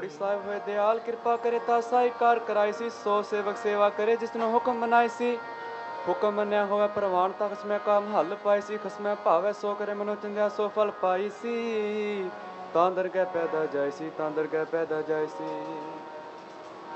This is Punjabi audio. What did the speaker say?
ਪੌੜੀ ਸਾਹਿਬ ਹੋਏ ਦਿਆਲ ਕਿਰਪਾ ਕਰੇ ਤਾਂ ਸਾਈ ਕਾਰ ਕਰਾਈ ਸੀ। ਸੋ ਸੇਵਕ ਸੇਵਾ ਕਰੇ ਜਿਸਨੂੰ ਹੁਕਮ ਮਨਾਈ ਸੀ। ਹੁਕਮ ਮੰਨਿਆ ਹੋਵੇ ਪ੍ਰਵਾਨ ਤਾਂ ਖਸਮੈ ਕਾਮ ਹੱਲ ਪਾਈ ਸੀ। ਖਸਮੈ ਭਾਵੈ ਸੋ ਕਰੇ ਮਨੋ ਚੰਦਿਆ ਸੋ ਫਲ ਪਾਈ ਸੀ। ਤਾਂ ਦਰਗਹਿ ਪੈਦਾ ਜਾਏ ਸੀ, ਤਾਂ ਦਰਗਹਿ ਪੈਦਾ ਜਾਏ ਸੀ।